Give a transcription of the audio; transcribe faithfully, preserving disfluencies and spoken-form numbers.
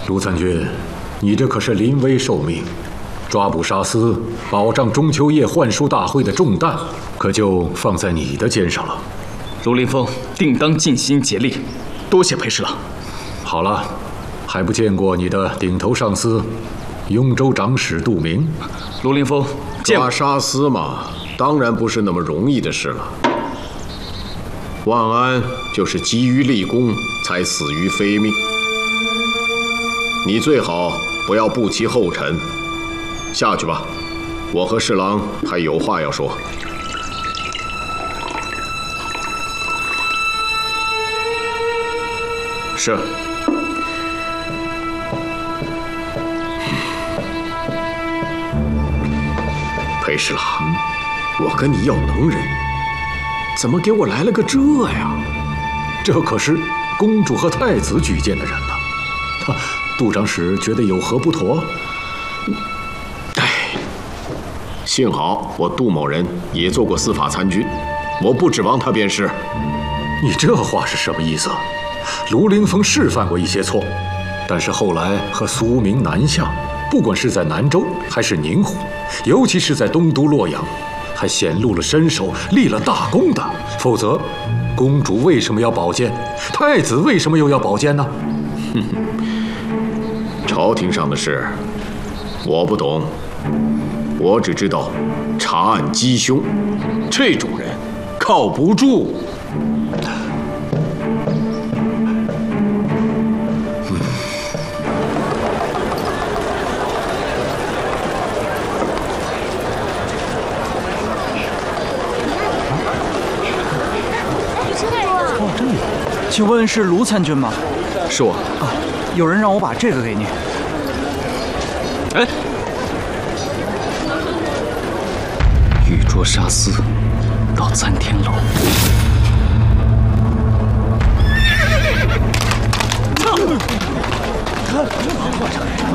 卢参军，你这可是临危受命，抓捕沙司，保障中秋夜幻术大会的重担，可就放在你的肩上了。 卢凌风定当尽心竭力，多谢裴侍郎。 好了，还不见过你的顶头上司，雍州长史杜明？ 卢凌风见抓沙司嘛，当然不是那么容易的事了。万安就是急于立功，才死于非命。你最好不要步其后尘，下去吧，我和侍郎还有话要说。 是。 裴侍郎，我跟你要能人，怎么给我来了个这呀？ 这可是公主和太子举荐的人呢。他杜长史觉得有何不妥？ 哎，幸好我杜某人也做过司法参军，我不指望他便是。 你这话是什么意思？卢凌风是犯过一些错，但是后来和苏明南下，不管是在南州还是宁湖，尤其是在东都洛阳，还显露了身手，立了大功的。否则，公主为什么要保荐？太子为什么又要保荐呢？ 哼哼，朝廷上的事，我不懂。我只知道，查案缉凶，这种人靠不住。 请问是卢参军吗？ 是我。 啊，有人让我把这个给你。 哎，玉捉沙司到参天楼。